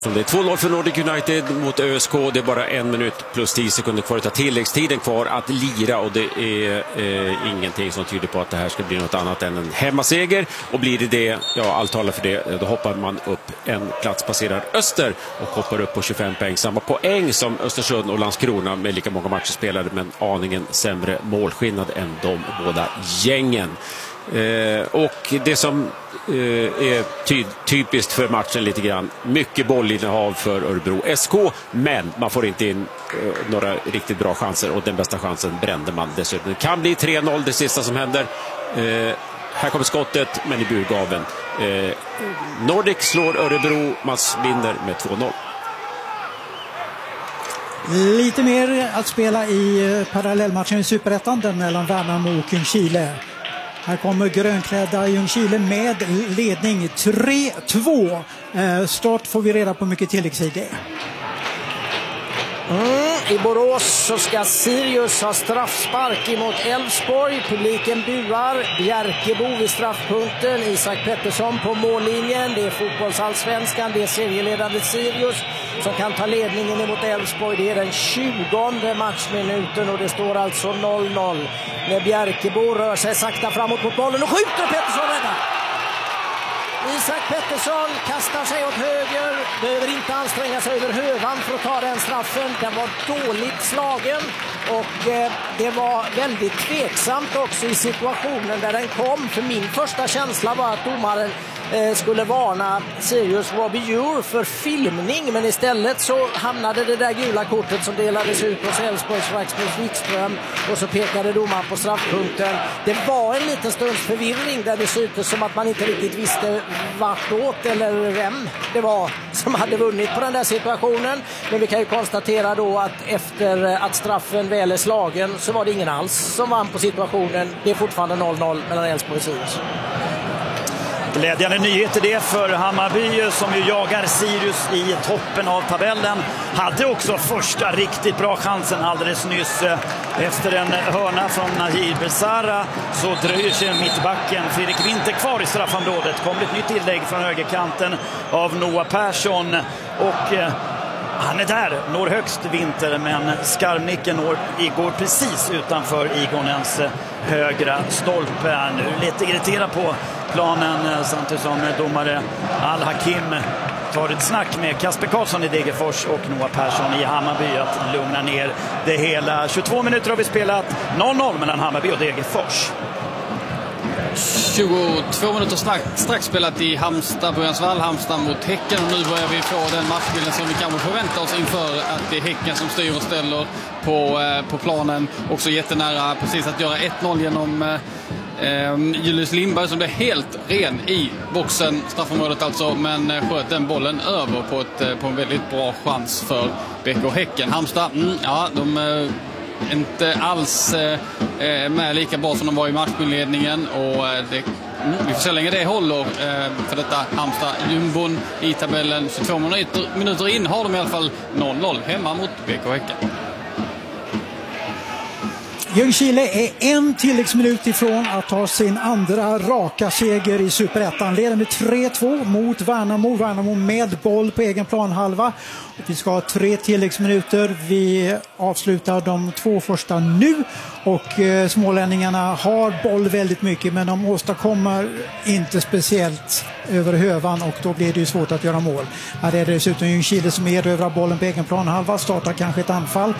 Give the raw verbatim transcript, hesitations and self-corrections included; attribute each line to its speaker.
Speaker 1: Det är två noll för Nordic United mot ÖSK. Det är bara en minut plus tio sekunder kvar av tilläggstiden kvar att lira. Och det är eh, ingenting som tyder på att det här ska bli något annat än en hemmaseger. Och blir det det, ja allt talar för det, då hoppar man upp en plats, passerar Öster och hoppar upp på tjugofem poäng. Samma poäng som Östersund och Landskrona med lika många matcher spelade, men aningen sämre målskillnad än de båda gängen. Eh, och det som eh, är ty- typiskt för matchen lite grann, mycket bollinnehav för Örebro S K, men man får inte in eh, några riktigt bra chanser, och den bästa chansen brände man dessutom. Det kan bli tre noll det sista som händer. Eh, här kommer skottet, men i burgaven. Eh, Nordic slår Örebro, man vinner med två noll.
Speaker 2: Lite mer att spela i parallellmatchen i Superettan, den mellan Värnamo och Ljungskile. Här kommer grönklädda Ljungskile med ledning tre två. Eh, start får vi reda på mycket tilläggstid det.
Speaker 3: Mm, i Borås så ska Sirius ha straffspark emot Elfsborg. Publiken buar. Bjärkebo vid straffpunkten. Isak Pettersson på mållinjen. Det är fotbollsallsvenskan. Det är serieledande Sirius som kan ta ledningen emot Elfsborg. Det är den tjugonde matchminuten och det står alltså noll noll. När Bjärkebo rör sig sakta framåt mot bollen och skjuter, Pettersson räddar. Isak Pettersson kastar sig åt höger, behöver inte anstränga sig över hövan för att ta den straffen. Den var dåligt slagen och eh, det var väldigt tveksamt också i situationen där den kom. För min första känsla var att domaren eh, skulle varna Sirius Robbie Ure för filmning, men istället så hamnade det där gula kortet som delades ut hos Elfsborgs Rasmus Wikström och så pekade domaren på straffpunkten. Det var en liten stunds förvirring där det syntes som att man inte riktigt visste vartåt eller vem det var som hade vunnit på den där situationen. Men vi kan ju konstatera då att efter att straffen väl är slagen så var det ingen alls som vann på situationen. Det är fortfarande noll noll mellan Elfsborg och Sirius.
Speaker 4: Glädjande nyheter det för Hammarby som ju jagar Sirius i toppen av tabellen. Hade också första riktigt bra chansen alldeles nyss. Efter en hörna från Nahir Besara så dröjer sig mittbacken Fredrik Winter kvar i straffområdet. Kommer ett nytt inlägg från högerkanten av Noah Persson och eh, han är där, når högst Winter, men skarvnicken når, går precis utanför Igonens högra stolpe. Nu lite irriterad på planen samtidigt som domare Al-Hakim tar ett snack med Kasper Karlsson i Degerfors och Noah Persson i Hammarby att lugna ner det hela. tjugotvå minuter har vi spelat, noll noll mellan Hammarby och Degerfors.
Speaker 5: tjugotvå minuter strax, strax spelat i Halmstad, Börjansvall, Halmstad mot Häcken. Och nu börjar vi få den matchbilden som vi kanske förväntar oss inför att det är Häcken som styr och ställer på, eh, på planen. Också jättenära precis att göra ett noll genom eh, Julius Lindberg som blev helt ren i boxen, straffområdet alltså, men eh, sköt den bollen över på, ett, på en väldigt bra chans för B K Häcken. Halmstad, mm, ja, de eh, inte alls eh, med lika bra som de var i matchledningen och eh, det, mm, vi får se länge det håller eh, för detta Halmstad. Jumbon i tabellen tjugotvå minuter, minuter in har de i alla fall noll noll hemma mot B K Häcken.
Speaker 2: Ljungskile är en tilläggsminut ifrån att ta sin andra raka seger i Superettan. Leder med tre två mot Värnamo. Värnamo med boll på egen planhalva. Vi ska ha tre tilläggsminuter. Vi avslutar de två första nu. Och eh, smålänningarna har boll väldigt mycket, men de åstadkommer inte speciellt över hövan och då blir det ju svårt att göra mål. Här är det dessutom Ljungskile som erövrar bollen på egen planhalva, startar kanske ett anfall